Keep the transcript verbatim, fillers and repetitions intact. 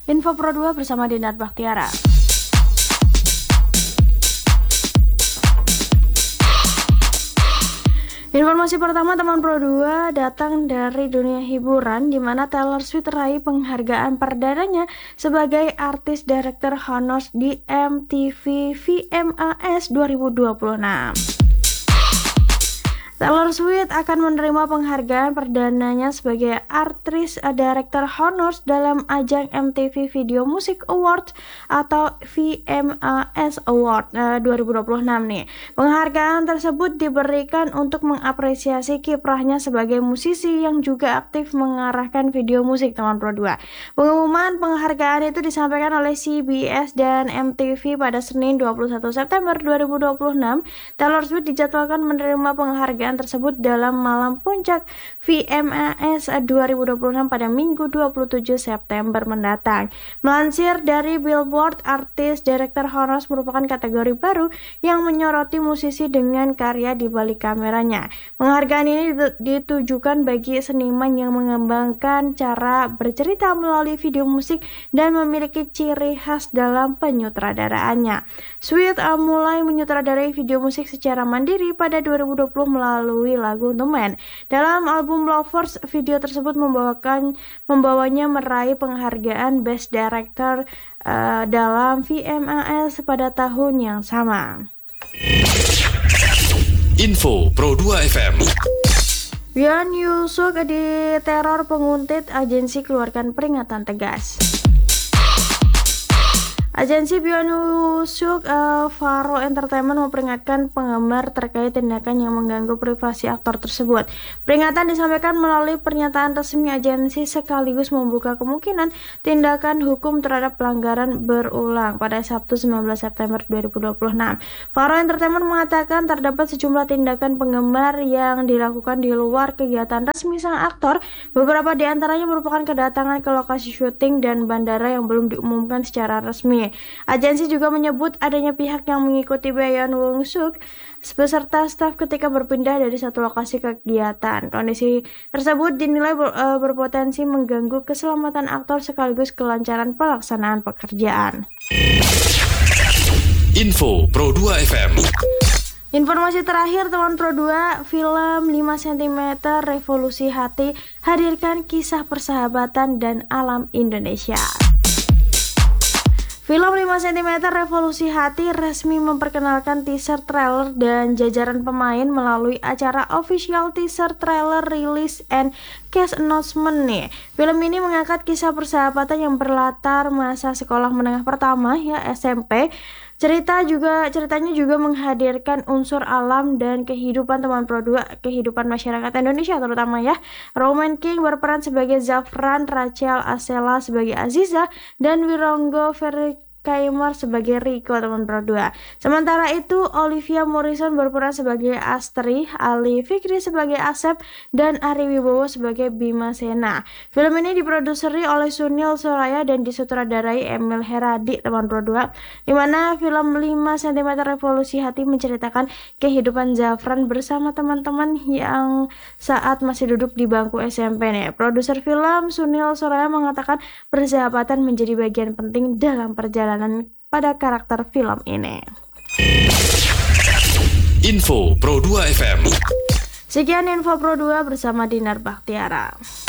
Info Pro dua bersama Dinar Baktiara. Informasi pertama teman Pro dua datang dari dunia hiburan, di mana Taylor Swift raih penghargaan perdananya sebagai artis director honors di M T V V M A S dua ribu dua puluh enam. Taylor Swift akan menerima penghargaan perdananya sebagai Artist Director Honors dalam ajang M T V Video Music Awards atau V M A S Award eh, dua ribu dua puluh enam nih. Penghargaan tersebut diberikan untuk mengapresiasi kiprahnya sebagai musisi yang juga aktif mengarahkan video musik teman Pro dua. Pengumuman penghargaan itu disampaikan oleh C B S dan M T V pada Senin dua puluh satu September dua ribu dua puluh enam. Taylor Swift dijadwalkan menerima penghargaan tersebut dalam malam puncak V M A S dua ribu dua puluh enam pada Minggu dua puluh tujuh September mendatang. Melansir dari Billboard, Artist Director Honors merupakan kategori baru yang menyoroti musisi dengan karya di balik kameranya. Penghargaan ini ditujukan bagi seniman yang mengembangkan cara bercerita melalui video musik dan memiliki ciri khas dalam penyutradaraannya. Swift uh, mulai menyutradarai video musik secara mandiri pada dua ribu dua puluh melalui melalui lagu The Man. Dalam album Lovers, video tersebut membawakan membawanya meraih penghargaan Best Director uh, dalam V M A S pada tahun yang sama. Info Pro dua F M. Yeon Yul-suk diteror penguntit, agensi keluarkan peringatan tegas. Agensi Yeon Yul-suk uh, Faro Entertainment memperingatkan penggemar terkait tindakan yang mengganggu privasi aktor tersebut. Peringatan disampaikan melalui pernyataan resmi agensi sekaligus membuka kemungkinan tindakan hukum terhadap pelanggaran berulang pada Sabtu sembilan belas September dua ribu dua puluh enam. Faro Entertainment mengatakan terdapat sejumlah tindakan penggemar yang dilakukan di luar kegiatan resmi sang aktor. Beberapa di antaranya merupakan kedatangan ke lokasi syuting dan bandara yang belum diumumkan secara resmi. Agensi juga menyebut adanya pihak yang mengikuti Yeon Yul-suk beserta staf ketika berpindah dari satu lokasi kegiatan. Kondisi tersebut dinilai ber, uh, berpotensi mengganggu keselamatan aktor sekaligus kelancaran pelaksanaan pekerjaan. Info Pro dua F M. Informasi terakhir teman Pro dua, film lima sentimeter Revolusi Hati hadirkan kisah persahabatan dan alam Indonesia. Film lima sentimeter Revolusi Hati resmi memperkenalkan teaser trailer dan jajaran pemain melalui acara official teaser trailer release and cast announcement nih. Film ini mengangkat kisah persahabatan yang berlatar masa sekolah menengah pertama ya S M P. Cerita juga ceritanya juga menghadirkan unsur alam dan kehidupan teman Pro dua, kehidupan masyarakat Indonesia terutama ya. Roman King berperan sebagai Zafran, Rachel Asela sebagai Aziza, dan Wironggo Ferry Kaimar sebagai Riko teman Pro dua. Sementara itu Olivia Morrison berperan sebagai Astri, Ali Fikri sebagai Asep, dan Ari Wibowo sebagai Bima Sena. Film ini diproduseri oleh Sunil Soraya dan disutradarai Emil Heradi teman Pro dua, di mana film lima sentimeter Revolusi Hati menceritakan kehidupan Zafran bersama teman-teman yang saat masih duduk di bangku S M P nih. Produser film Sunil Soraya mengatakan persahabatan menjadi bagian penting dalam perjalanan pada karakter film ini. Info Pro dua F M. Sekian Info Pro dua bersama Dinar Baktiara.